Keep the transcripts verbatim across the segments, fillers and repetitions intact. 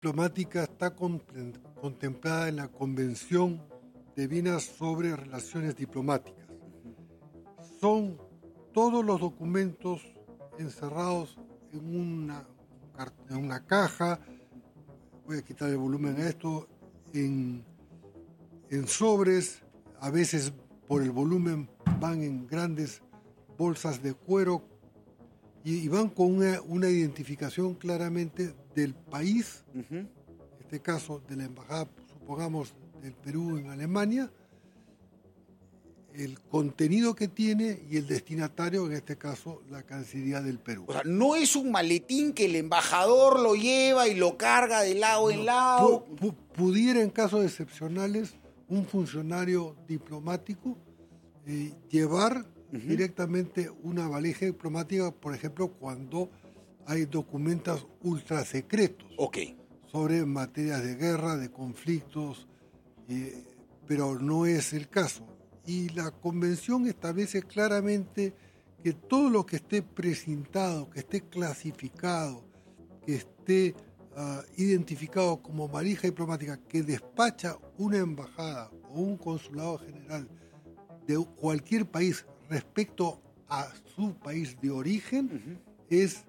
diplomática está contemplada en la Convención de Viena sobre Relaciones Diplomáticas. Son todos los documentos encerrados en una, en una caja, voy a quitar el volumen a esto, en, en sobres, a veces por el volumen van en grandes bolsas de cuero y, y van con una, una identificación claramente del país, uh-huh. en este caso de la embajada, supongamos, del Perú en Alemania, el contenido que tiene y el destinatario, en este caso, la Cancillería del Perú. O sea, no es un maletín que el embajador lo lleva y lo carga de lado no, en lado. Pu- pu- pudiera, en casos excepcionales, un funcionario diplomático eh, llevar uh-huh. directamente una valija diplomática, por ejemplo, cuando hay documentos ultrasecretos okay. sobre materias de guerra, de conflictos, eh, pero no es el caso. Y la convención establece claramente que todo lo que esté precintado, que esté clasificado, que esté uh, identificado como valija diplomática que despacha una embajada o un consulado general de cualquier país respecto a su país de origen, uh-huh. es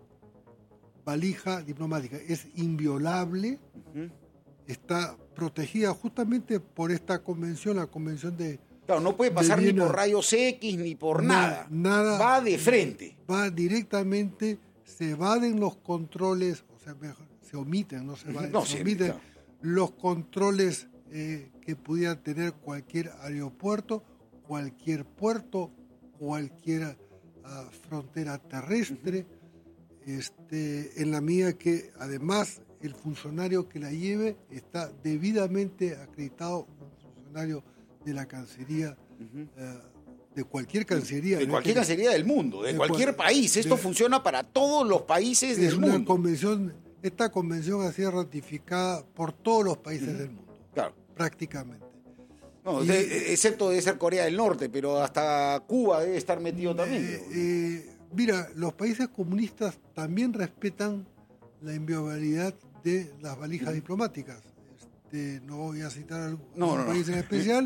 valija diplomática, es inviolable, uh-huh. está protegida justamente por esta convención, la convención de... Claro, no puede pasar ni por rayos X ni por nada. nada. Va de frente. Va directamente, se evaden los controles, o sea, mejor, se omiten, no se evaden, no, se sí, omiten claro. los controles eh, que pudiera tener cualquier aeropuerto, cualquier puerto, cualquier uh, frontera terrestre, uh-huh. este, en la medida que además el funcionario que la lleve está debidamente acreditado, un funcionario de la Cancillería, uh-huh. uh, de cualquier Cancillería. De cualquier este, Cancillería del mundo, de, de cualquier cual, país. Esto de, funciona para todos los países del una mundo. Convención, esta convención ha sido ratificada por todos los países uh-huh. del mundo. Claro. Prácticamente. No, y, de, excepto debe ser Corea del Norte, pero hasta Cuba debe estar metido también. Eh, eh, mira, los países comunistas también respetan la inviolabilidad de las valijas uh-huh. diplomáticas. Este, no voy a citar algún no, no, país no. en especial,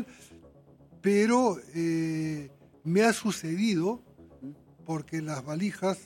pero eh, me ha sucedido porque las valijas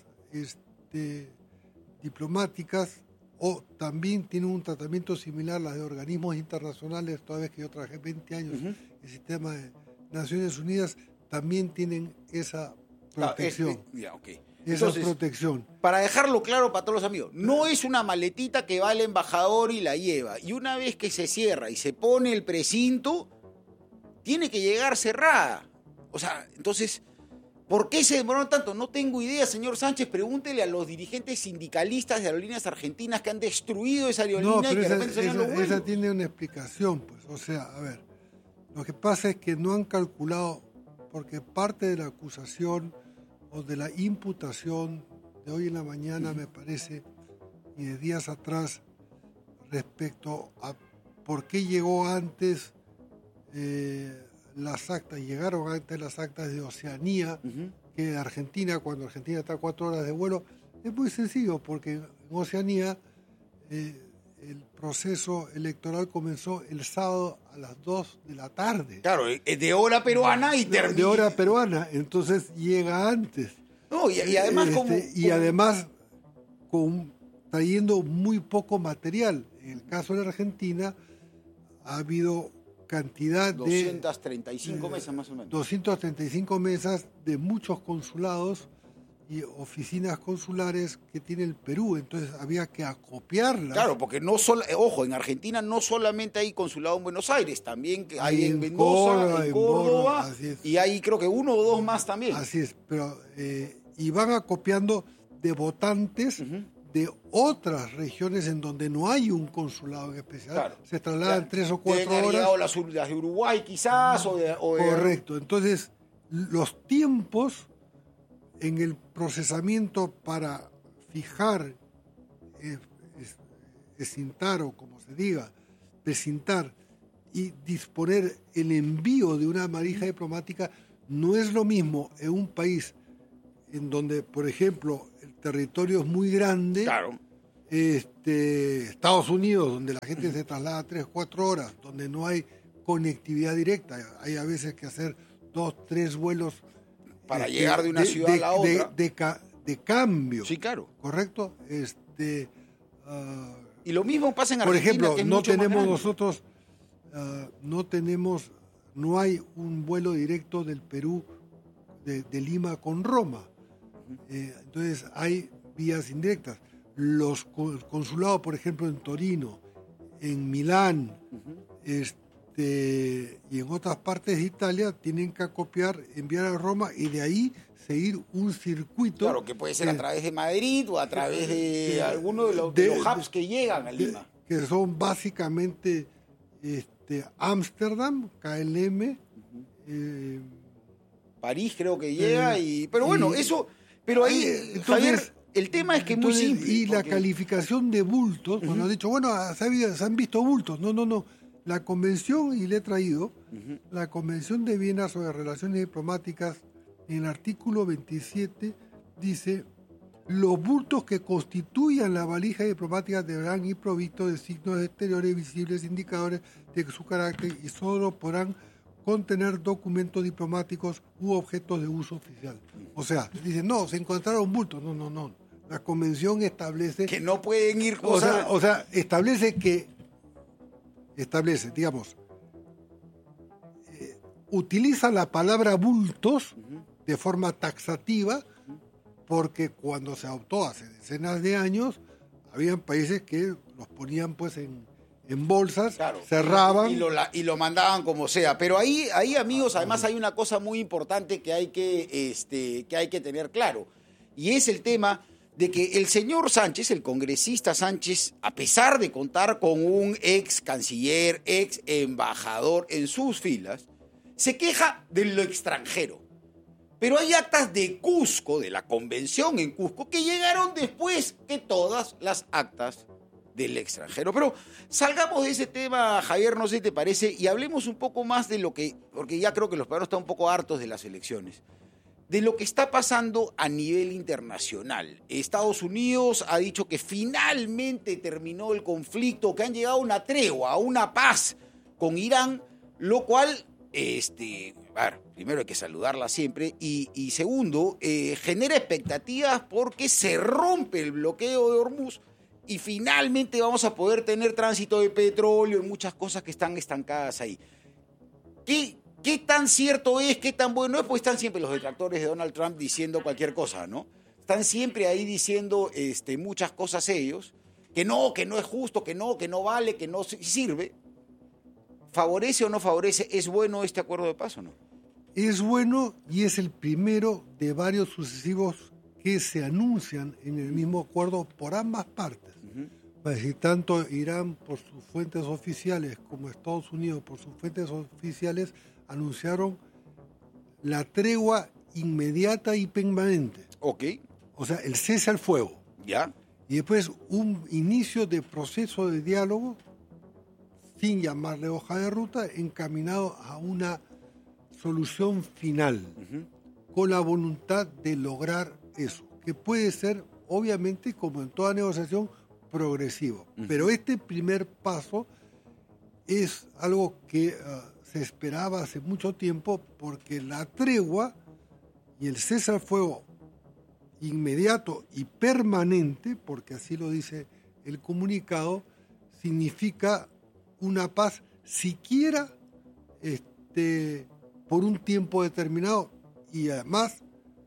este, diplomáticas o también tienen un tratamiento similar a las de organismos internacionales, toda vez que yo trabajé veinte años en uh-huh. el sistema de Naciones Unidas, también tienen esa protección. Ah, es, es, yeah, okay. Esa Entonces, protección. Para dejarlo claro para todos los amigos, no es una maletita que va el embajador y la lleva. Y una vez que se cierra y se pone el precinto, tiene que llegar cerrada. O sea, entonces, ¿por qué se demoraron tanto? No tengo idea, señor Sánchez. Pregúntele a los dirigentes sindicalistas de aerolíneas argentinas que han destruido esa aerolínea no, pero y que esa, de repente salían los vuelos. Esa tiene una explicación, pues. O sea, a ver, lo que pasa es que no han calculado, porque parte de la acusación o de la imputación de hoy en la mañana, me parece, y de días atrás, respecto a por qué llegó antes eh, las actas, llegaron antes las actas de Oceanía uh-huh. que de Argentina, cuando Argentina está a cuatro horas de vuelo, es muy sencillo, porque en Oceanía eh, el proceso electoral comenzó el sábado a las dos de la tarde. Claro, de hora peruana y termina. De hora peruana, entonces llega antes. No, y, y además este, como... Y además con, trayendo muy poco material. En el caso de la Argentina ha habido cantidad doscientas treinta y cinco de... mesas más o menos. doscientas treinta y cinco mesas de muchos consulados y oficinas consulares que tiene el Perú, entonces había que acopiarlas. Claro, porque no solo, ojo, en Argentina no solamente hay consulado en Buenos Aires, también hay en, en Mendoza, Córdoba, en Córdoba, en y hay creo que uno o dos más también. Así es, pero eh, y van acopiando de votantes uh-huh. de otras regiones en donde no hay un consulado en especial, claro. se trasladan claro. tres o cuatro horas. Las, las de Uruguay quizás, o de, o de... Correcto, entonces los tiempos en el procesamiento para fijar, eh, escintar o como se diga, precintar y disponer el envío de una valija diplomática no es lo mismo en un país en donde, por ejemplo, el territorio es muy grande, claro. este, Estados Unidos, donde la gente se traslada tres, cuatro horas, donde no hay conectividad directa, hay a veces que hacer dos, tres vuelos para este, llegar de una ciudad de, a la otra. De, de, de, de cambio. Sí, claro. ¿Correcto? Este, uh, y lo mismo pasa en Por Argentina, ejemplo, que es no mucho más tenemos grande. nosotros, uh, no tenemos, no hay un vuelo directo del Perú, de, de Lima con Roma. Uh-huh. Eh, entonces hay vías indirectas. Los consulados, por ejemplo, en Torino, en Milán, uh-huh. este, y en otras partes de Italia, tienen que acopiar, enviar a Roma y de ahí seguir un circuito. Claro, que puede ser eh, a través de Madrid o a través de, de alguno de los, de, de los hubs que llegan a Lima. De, que son básicamente este, Ámsterdam, K L M, uh-huh. eh, París creo que llega, eh, y pero bueno, y, eso, pero ahí, entonces, Javier, el tema es que es muy simple. Y porque... la calificación de bultos, uh-huh. cuando han dicho, bueno, se, se han visto bultos, no, no, no. La convención, y le he traído, uh-huh. la Convención de Viena sobre Relaciones Diplomáticas, en el artículo veintisiete, dice, los bultos que constituyan la valija diplomática deberán ir provistos de signos exteriores visibles, indicadores de su carácter, y solo podrán contener documentos diplomáticos u objetos de uso oficial. O sea, dicen, no, se encontraron bultos. No, no, no. La convención establece... Que no pueden ir cosas... O sea, o sea establece que... Establece, digamos... Eh, utiliza la palabra bultos uh-huh. de forma taxativa uh-huh. porque cuando se adoptó hace decenas de años, habían países que los ponían pues en... en bolsas, claro, cerraban. Y lo, y lo mandaban como sea. Pero ahí, ahí amigos, además hay una cosa muy importante que hay que, este, que hay que tener claro. Y es el tema de que el señor Sánchez, el congresista Sánchez, a pesar de contar con un ex canciller, ex embajador en sus filas, se queja de lo extranjero. Pero hay actas de Cusco, de la convención en Cusco, que llegaron después que todas las actas del extranjero. Pero salgamos de ese tema, Javier, no sé si te parece, y hablemos un poco más de lo que, porque ya creo que los peruanos están un poco hartos de las elecciones, de lo que está pasando a nivel internacional. Estados Unidos ha dicho que finalmente terminó el conflicto, que han llegado a una tregua, a una paz con Irán, lo cual, este, a ver, primero hay que saludarla siempre, y, y segundo, eh, genera expectativas porque se rompe el bloqueo de Hormuz, y finalmente vamos a poder tener tránsito de petróleo y muchas cosas que están estancadas ahí. ¿Qué, qué tan cierto es? ¿Qué tan bueno es? Pues están siempre los detractores de Donald Trump diciendo cualquier cosa, ¿no? Están siempre ahí diciendo este, muchas cosas ellos, que no, que no es justo, que no, que no vale, que no sirve. ¿Favorece o no favorece? ¿Es bueno este acuerdo de paz o no? Es bueno y es el primero de varios sucesivos que se anuncian en el mismo acuerdo por ambas partes. Uh-huh. Es decir, tanto Irán por sus fuentes oficiales como Estados Unidos por sus fuentes oficiales anunciaron la tregua inmediata y permanente. Ok. O sea, el cese al fuego. Ya. Y después un inicio de proceso de diálogo, sin llamarle hoja de ruta, encaminado a una solución final, uh-huh. con la voluntad de lograr eso, que puede ser, obviamente, como en toda negociación, progresivo. Uh-huh. Pero este primer paso es algo que uh, se esperaba hace mucho tiempo, porque la tregua y el cese al fuego inmediato y permanente, porque así lo dice el comunicado, significa una paz siquiera este, por un tiempo determinado, y además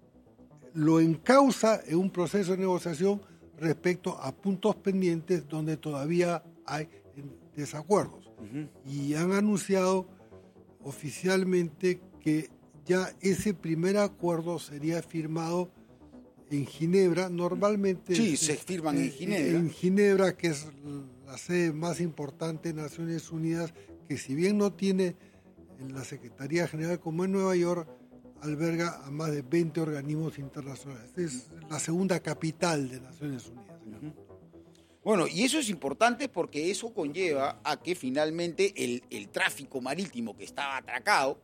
lo encausa en un proceso de negociación respecto a puntos pendientes donde todavía hay desacuerdos. Uh-huh. Y han anunciado oficialmente que ya ese primer acuerdo sería firmado en Ginebra. Normalmente sí, es, se firman en Ginebra. En Ginebra, que es la sede más importante de Naciones Unidas, que si bien no tiene la Secretaría General como en Nueva York, alberga a más de veinte organismos internacionales. Es la segunda capital de Naciones Unidas. Uh-huh. Bueno, y eso es importante porque eso conlleva a que finalmente el, el tráfico marítimo que estaba atracado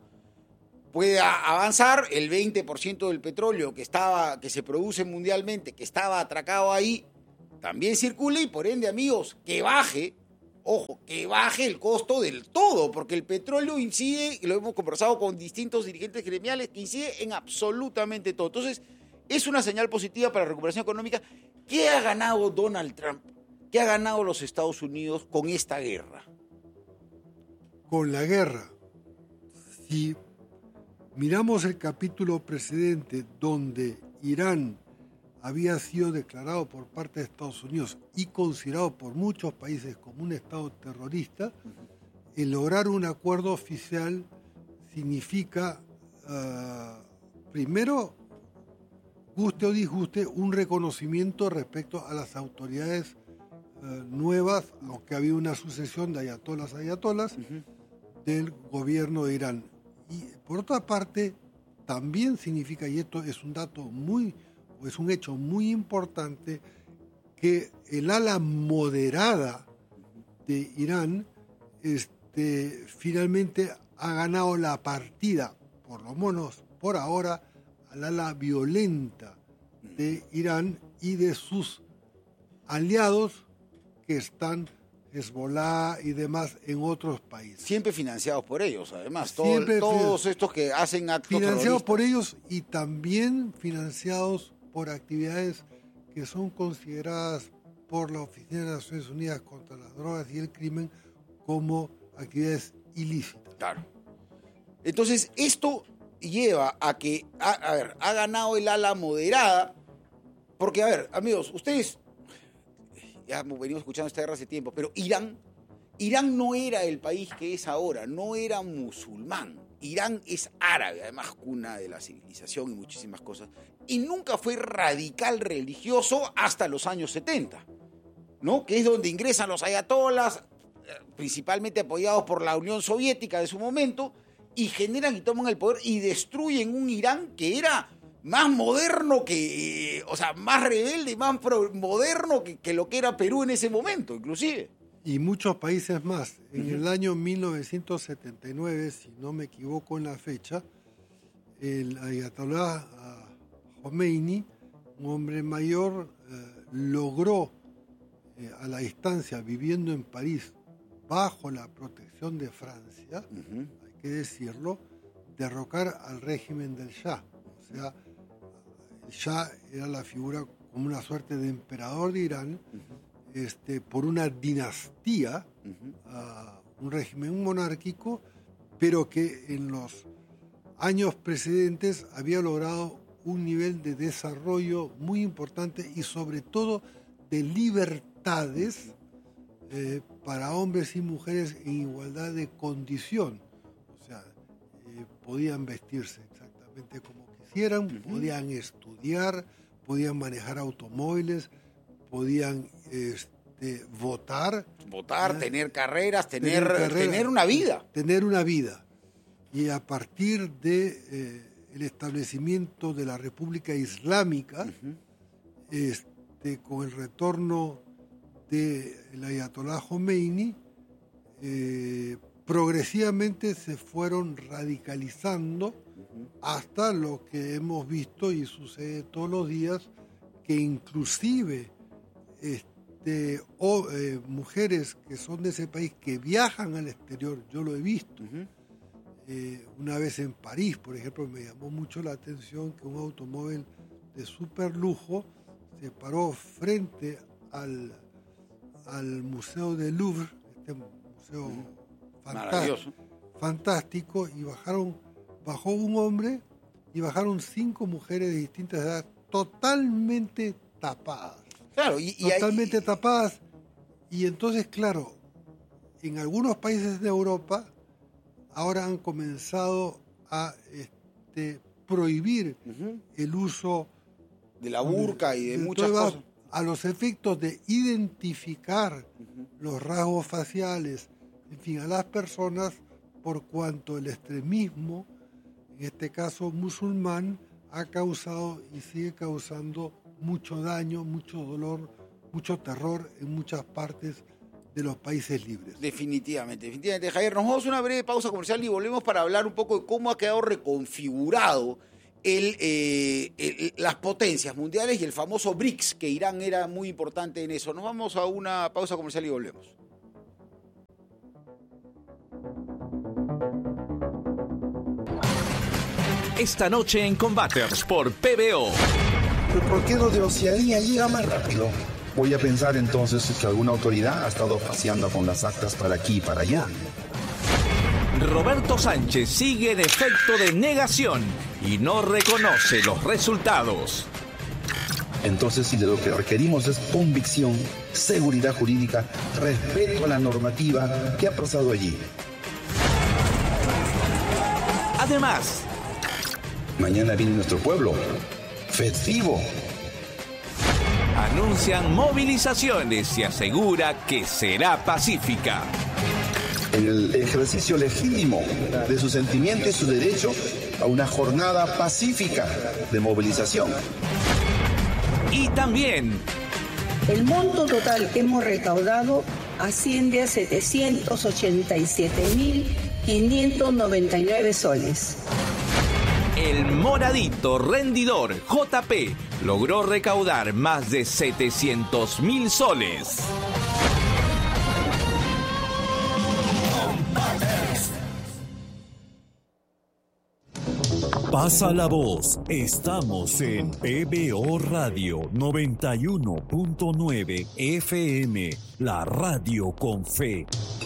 pueda avanzar. El veinte por ciento del petróleo que, estaba, que se produce mundialmente, que estaba atracado ahí, también circule y por ende, amigos, que baje, ojo, que baje el costo del todo, porque el petróleo incide, y lo hemos conversado con distintos dirigentes gremiales, que incide en absolutamente todo. Entonces, es una señal positiva para la recuperación económica. ¿Qué ha ganado Donald Trump? ¿Qué ha ganado los Estados Unidos con esta guerra? Con la guerra, si miramos el capítulo precedente donde Irán había sido declarado por parte de Estados Unidos y considerado por muchos países como un estado terrorista, el lograr un acuerdo oficial significa, uh, primero, guste o disguste, un reconocimiento respecto a las autoridades uh, nuevas, aunque había una sucesión de ayatolas a ayatolas, uh-huh. del gobierno de Irán. Y por otra parte, también significa, y esto es un dato muy, o es un hecho muy importante, que el ala moderada de Irán este, finalmente ha ganado la partida, por lo menos por ahora, al ala violenta de Irán y de sus aliados que están Hezbollah y demás en otros países. Siempre financiados por ellos, además. Todo, todos estos que hacen actos financiados terroristas. por ellos y también financiados por actividades que son consideradas por la Oficina de Naciones Unidas contra las Drogas y el Crimen como actividades ilícitas. Claro. Entonces, esto lleva a que, a, a ver, ha ganado el ala moderada, porque, a ver, amigos, ustedes, ya hemos venido escuchando esta guerra hace tiempo, pero Irán, Irán no era el país que es ahora, no era musulmán. Irán es árabe, además cuna de la civilización y muchísimas cosas, y nunca fue radical religioso hasta los años setenta, ¿no? Que es donde ingresan los ayatolas, principalmente apoyados por la Unión Soviética de su momento, y generan y toman el poder y destruyen un Irán que era más moderno que, o sea, más rebelde y más pro, moderno que, que lo que era Perú en ese momento, inclusive. Y muchos países más. En uh-huh. el año mil novecientos setenta y nueve, si no me equivoco en la fecha, el ayatolá Khomeini, un hombre mayor, eh, logró eh, a la distancia, viviendo en París, bajo la protección de Francia, uh-huh. hay que decirlo, derrocar al régimen del Shah. O sea, el Shah era la figura como una suerte de emperador de Irán, uh-huh. este, por una dinastía, uh-huh. uh, un régimen monárquico, pero que en los años precedentes había logrado un nivel de desarrollo muy importante y sobre todo de libertades eh, para hombres y mujeres en igualdad de condición. O sea, eh, podían vestirse exactamente como quisieran, uh-huh. podían estudiar, podían manejar automóviles, podían este, votar. Votar, ¿eh? tener carreras, tener, tener, carrera, tener una vida. Tener una vida. Y a partir de eh, el establecimiento de la República Islámica, uh-huh. este, con el retorno del ayatolá Khomeini, eh, progresivamente se fueron radicalizando uh-huh. hasta lo que hemos visto y sucede todos los días, que inclusive este, o, eh, mujeres que son de ese país que viajan al exterior, yo lo he visto. Uh-huh. Eh, una vez en París, por ejemplo, me llamó mucho la atención que un automóvil de super lujo se paró frente al, al Museo del Louvre, este museo uh-huh. fantá- fantástico, y bajaron, bajó un hombre y bajaron cinco mujeres de distintas edades totalmente tapadas. Claro, y, y totalmente hay... tapadas. Y entonces, claro, en algunos países de Europa ahora han comenzado a este, prohibir uh-huh. el uso de la burka y de, de muchas cosas. A los efectos de identificar uh-huh. los rasgos faciales, en fin, a las personas, por cuanto el extremismo, en este caso musulmán, ha causado y sigue causando mucho daño, mucho dolor, mucho terror en muchas partes de los países libres. Definitivamente, definitivamente. Javier, nos vamos a una breve pausa comercial y volvemos para hablar un poco de cómo ha quedado reconfigurado el, eh, el, las potencias mundiales y el famoso BRICS, que Irán era muy importante en eso. Nos vamos a una pausa comercial y volvemos. Esta noche en Combaters por P B O. ¿Pero por qué lo de Oceanía llega más rápido? Voy a pensar entonces que alguna autoridad ha estado paseando con las actas para aquí y para allá. Roberto Sánchez sigue en efecto de negación y no reconoce los resultados. Entonces, si de lo que requerimos es convicción, seguridad jurídica, respeto a la normativa, ¿qué ha pasado allí? Además, mañana viene nuestro pueblo. Festivo. Anuncian movilizaciones y asegura que será pacífica. En el ejercicio legítimo de su sentimiento y su derecho a una jornada pacífica de movilización. Y también, el monto total que hemos recaudado asciende a setecientos ochenta y siete mil quinientos noventa y nueve soles. El moradito rendidor J P logró recaudar más de setecientos mil soles. Pasa la voz. Estamos en P B O Radio noventa y uno punto nueve F M, la radio con fe.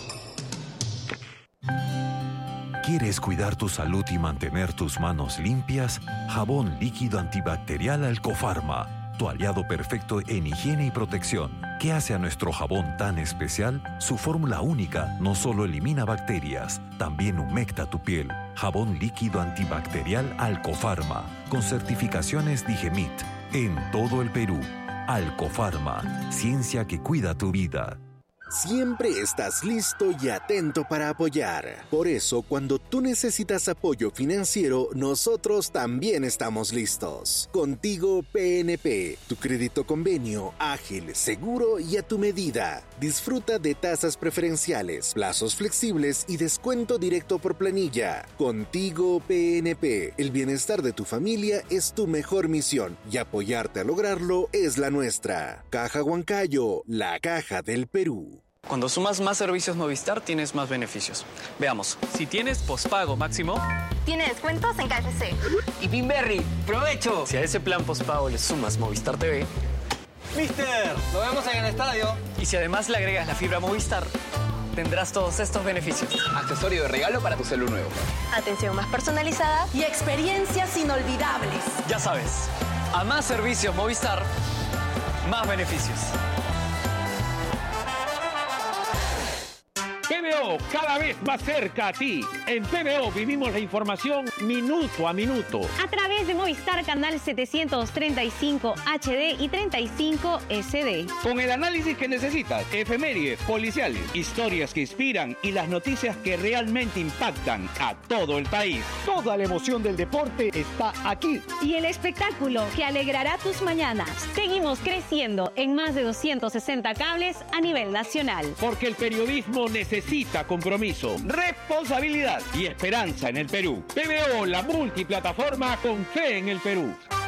¿Quieres cuidar tu salud y mantener tus manos limpias? Jabón líquido antibacterial Alcofarma, tu aliado perfecto en higiene y protección. ¿Qué hace a nuestro jabón tan especial? Su fórmula única no solo elimina bacterias, también humecta tu piel. Jabón líquido antibacterial Alcofarma, con certificaciones Digemit, en todo el Perú. Alcofarma, ciencia que cuida tu vida. Siempre estás listo y atento para apoyar. Por eso, cuando tú necesitas apoyo financiero, nosotros también estamos listos. Contigo P N P, tu crédito convenio, ágil, seguro y a tu medida. Disfruta de tasas preferenciales, plazos flexibles y descuento directo por planilla. Contigo P N P, el bienestar de tu familia es tu mejor misión y apoyarte a lograrlo es la nuestra. Caja Huancayo, la caja del Perú. Cuando sumas más servicios Movistar, tienes más beneficios. Veamos, si tienes pospago máximo, tiene descuentos en K F C. Y Pinberry, ¡provecho! Si a ese plan pospago le sumas Movistar T V, ¡Mister! ¡Lo vemos en el estadio! Y si además le agregas la fibra Movistar, tendrás todos estos beneficios. Accesorio de regalo para tu celu nuevo. Atención más personalizada y experiencias inolvidables. Ya sabes, a más servicios Movistar, más beneficios. P B O, cada vez más cerca a ti. En P B O vivimos la información minuto a minuto. A través de Movistar Canal setecientos treinta y cinco H D y treinta y cinco S D. Con el análisis que necesitas, efemérides, policiales, historias que inspiran y las noticias que realmente impactan a todo el país. Toda la emoción del deporte está aquí. Y el espectáculo que alegrará tus mañanas. Seguimos creciendo en más de doscientos sesenta cables a nivel nacional. Porque el periodismo necesita Necesita compromiso, responsabilidad y esperanza en el Perú. P B O, la multiplataforma con fe en el Perú.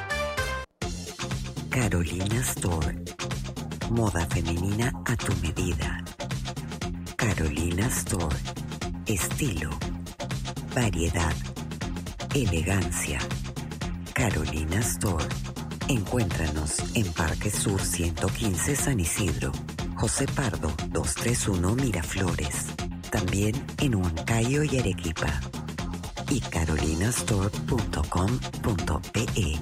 Carolina Store. Moda femenina a tu medida. Carolina Store. Estilo, variedad, elegancia. Carolina Store. Encuéntranos en Parque Sur ciento quince San Isidro. José Pardo, doscientos treinta y uno Miraflores. También en Huancayo y Arequipa. Y carolinastore punto com punto pe.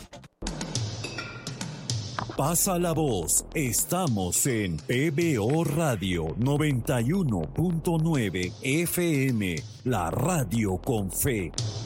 Pasa la voz. Estamos en P B O Radio noventa y uno punto nueve F M, la radio con fe.